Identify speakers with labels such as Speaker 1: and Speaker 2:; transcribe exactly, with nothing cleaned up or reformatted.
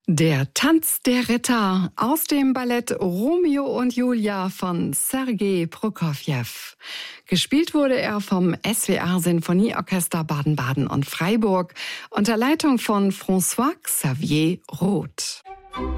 Speaker 1: Der Tanz der Ritter aus dem Ballett Romeo und Julia von Sergei Prokofjew. Gespielt wurde er vom S W R Sinfonieorchester Baden-Baden und Freiburg unter Leitung von François Xavier Roth.